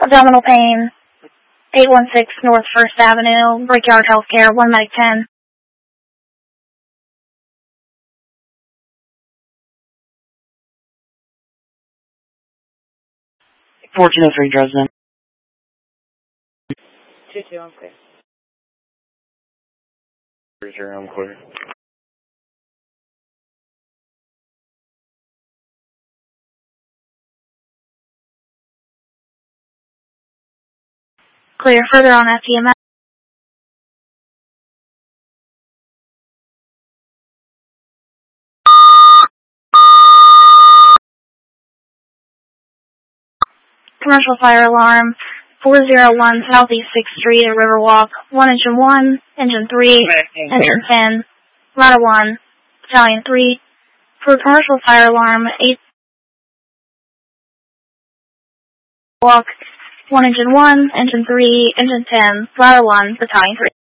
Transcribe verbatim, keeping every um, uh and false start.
Abdominal pain, eight one six North First Avenue, Brickyard Healthcare, one medic ten. fourteen oh three Dresden. two two, I'm clear. three zero, I'm clear. Clear further on F E M S. Commercial fire alarm, four oh one Southeast sixth Street at Riverwalk, one engine one, engine three, engine ten, ladder one, battalion three. For commercial fire alarm, eight walk, one engine one, engine three, engine ten, ladder one, battalion three.